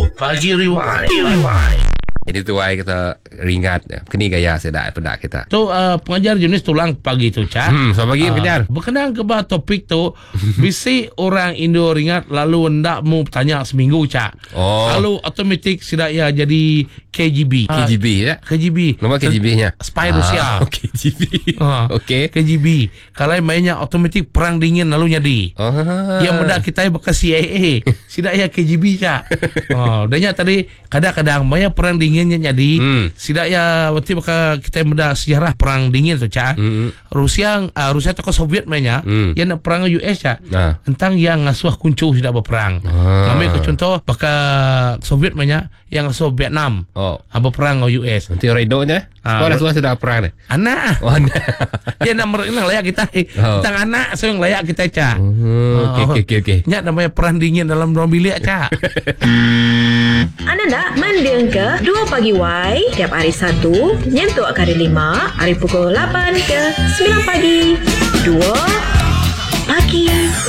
Pagi Rewind. Jadi tu ai kita ringat kini gaya sedap pada kita. So pengajar jenis tulang pagi tu Cak. So pagi pengajar. Berkenaan ke bah topik tu, bisi orang Indo ringat lalu hendak mau tanya seminggu Cak. Lalu otomatik sudah ya jadi KGB. KGB ya. KGB. Nama KGB-nya? Spy Rusia. KGB. Okey. KGB. Kalau mainnya otomatik perang dingin lalu jadi. Yang benda kita bekas CIA. Sudah ya KGB Cak. Danya tadi kadang-kadang banyak perang dinginnya jadi. Sudah ya berarti bakal kita benda sejarah perang dingin tu Cak. Rusia tokoh Soviet mainnya yang nak perang US Cak. Tentang yang ngasuh kuncu sudah berperang. Ambil ke contoh bakal Soviet mainnya yang ngasuh Vietnam. Berperang dengan US. Nanti redonya. Kau dah sudah perang ni. Anak. Dia nak layak kita. Tentang anak so yang layak kita Cak. Okey. Nya namanya perang dingin dalam ruang bilik Cak. Anda nak mendengar ke 2 Pagi Y tiap hari Sabtu nyentuh hari 5 hari pukul 8 ke 9 pagi. 2 Pagi